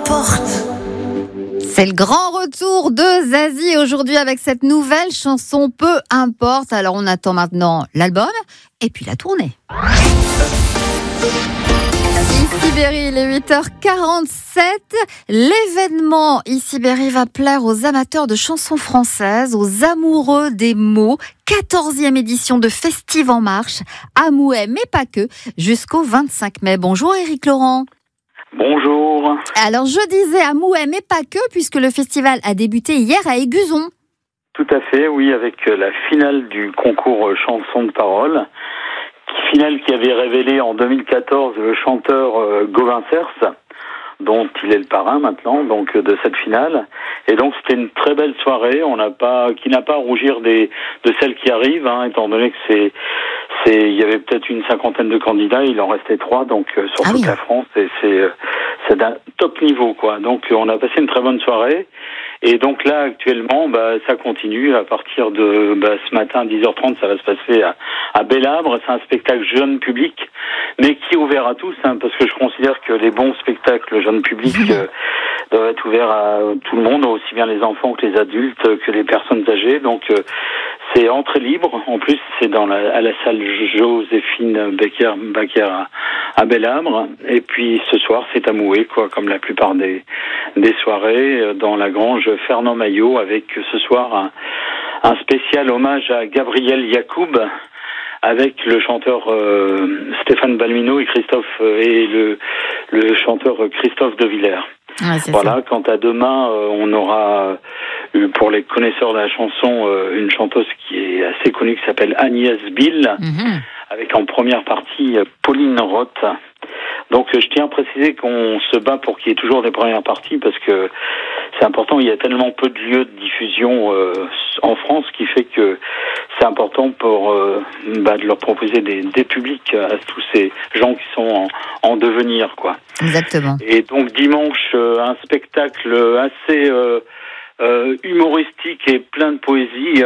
importe. C'est le grand retour de Zazie aujourd'hui avec cette nouvelle chanson Peu importe. Alors on attend maintenant l'album et puis la tournée. Ici Berry, il est 8h47. L'événement Ici Berry va plaire aux amateurs de chansons françaises, aux amoureux des mots. 14e édition de Festive en Marche, à Mouhet, mais pas que, jusqu'au 25 mai. Bonjour Éric Laurent. Bonjour. Alors je disais à Mouhet, mais pas que, puisque le festival a débuté hier à Aiguzon. Tout à fait, oui, avec la finale du concours chansons de parole. Finale qui avait révélé en 2014 le chanteur Gauvin Cers, dont il est le parrain maintenant, donc de cette finale. Et donc c'était une très belle soirée. Qui n'a pas à rougir de celles qui arrivent, étant donné que il y avait peut-être une cinquantaine de candidats, il en restait 3, donc sur toute la France, et c'est d'un top niveau, quoi. Donc on a passé une très bonne soirée. Et donc là, actuellement, ça continue. À partir de ce matin, à 10h30, ça va se passer à Belabre. C'est un spectacle jeune public, mais qui est ouvert à tous, parce que je considère que les bons spectacles jeune public doivent être ouverts à tout le monde, aussi bien les enfants que les adultes, que les personnes âgées. Donc c'est entrée libre. En plus, c'est à la salle Joséphine Baker à Belabre. Et puis ce soir, c'est à Mouhet, quoi, comme la plupart des soirées, dans la grange Fernand Maillot, avec ce soir un spécial hommage à Gabriel Yacoub, avec le chanteur Stéphane Balmino et le chanteur Christophe De Villers. Ouais, voilà. Quant à demain, on aura pour les connaisseurs de la chanson une chanteuse qui est assez connue, qui s'appelle Agnès Bill, avec en première partie Pauline Roth. Donc je tiens à préciser qu'on se bat pour qu'il y ait toujours des premières parties, parce que c'est important. Il y a tellement peu de lieux de diffusion en France, qui fait que c'est important pour de leur proposer des publics à tous ces gens qui sont en devenir, quoi. Exactement. Et donc dimanche, un spectacle assez humoristique et plein de poésie,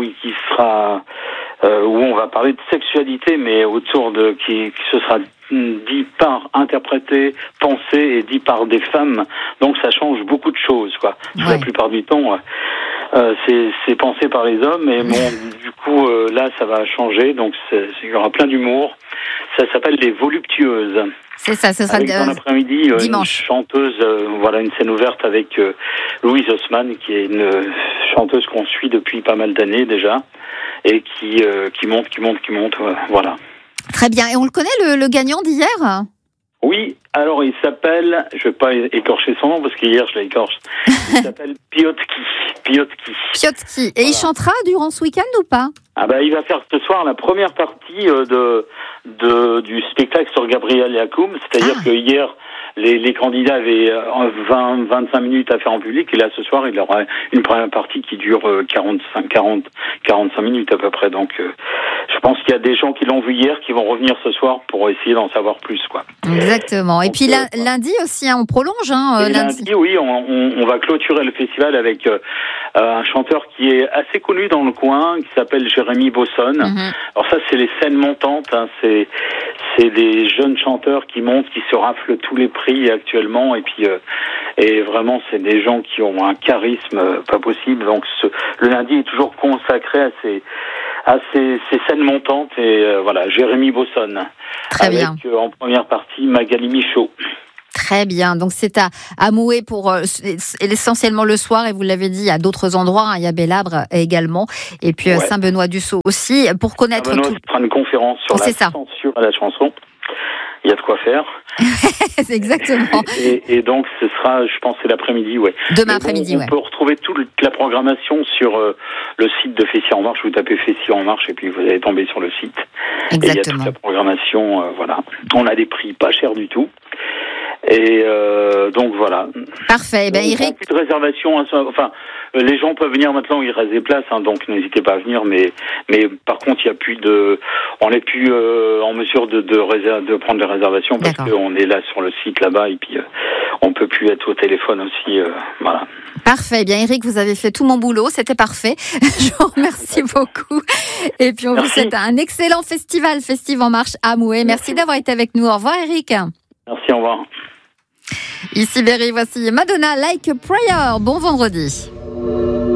où on va parler de sexualité, mais qui ce sera dit par, interprété, pensé et dit par des femmes. Donc ça change beaucoup de choses, quoi. Ouais. La plupart du temps, c'est pensé par les hommes, et bon, du coup, là, ça va changer. Donc il y aura plein d'humour. Ça s'appelle Les Voluptueuses. C'est ça, ce sera dans l'après-midi, dimanche. Une chanteuse, une scène ouverte avec Louise Haussmann, qui est une chanteuse qu'on suit depuis pas mal d'années déjà, et qui monte, voilà. Très bien. Et on le connaît, le gagnant d'hier ? Oui, alors il s'appelle, je vais pas écorcher son nom parce qu'hier je l'ai écorché, il s'appelle Piotki. Et voilà. Il chantera durant ce week-end ou pas ? Il va faire ce soir la première partie du spectacle sur Gabriel Yacoub, c'est-à-dire que hier les candidats avaient 20-25 minutes à faire en public, et là ce soir il aura une première partie qui dure 45 minutes à peu près. Donc je pense qu'il y a des gens qui l'ont vu hier qui vont revenir ce soir pour essayer d'en savoir plus, quoi. Exactement. Et puis lundi aussi, on prolonge. Lundi, oui, on va clôturer le festival avec un chanteur qui est assez connu dans le coin, qui s'appelle Jérémy Bosson. Alors ça, c'est les scènes montantes. C'est des jeunes chanteurs qui montent, qui se raflent tous les prix actuellement, et puis et vraiment, c'est des gens qui ont un charisme pas possible. Donc le lundi est toujours consacré à ces scènes montantes, et Jérémy Bosson. Très avec bien. En première partie Magali Michaud. Très bien, donc c'est à Mouhet pour essentiellement le soir, et vous l'avez dit, il y a d'autres endroits, il y a Belabre également, et puis Saint-Benoît-du-Sault aussi, pour connaître tout. Fera une conférence sur la censure à la chanson. Il y a de quoi faire. C'est exactement. Et donc, ce sera, je pense, c'est l'après-midi, Demain après-midi, On peut retrouver toute la programmation sur le site de Festive en Marche. Vous tapez Festive en Marche et puis vous allez tomber sur le site. Exactement. Et il y a toute la programmation, On a des prix pas chers du tout. Et donc voilà. Parfait. Eric. Plus de réservation. Les gens peuvent venir maintenant, il reste des places, donc n'hésitez pas à venir. Mais par contre, on n'est plus en mesure de prendre les réservations, parce qu'on est là sur le site là-bas, et puis on peut plus être au téléphone aussi. Voilà. Parfait. Eric, vous avez fait tout mon boulot, c'était parfait. Je vous remercie beaucoup. Et puis on vous souhaite un excellent festival Festive en Marche à Mouhet. Merci d'avoir été avec nous. Au revoir, Eric. Merci, au revoir. Ici Berry, voici Madonna Like a Prayer. Bon vendredi.